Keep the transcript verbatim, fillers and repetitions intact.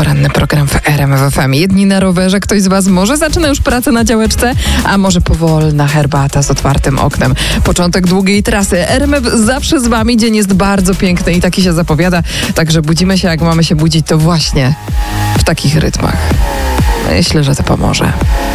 poranny program w R M F F M. Jedni na rowerze, ktoś z was może zaczyna już pracę na działeczce, a może powolna herbata z otwartym oknem. Początek długiej trasy. R M F zawsze z wami. Dzień jest bardzo piękny i taki się zapowiada. Także budzimy się, jak mamy się budzić, to właśnie w takich rytmach. Myślę, że to pomoże.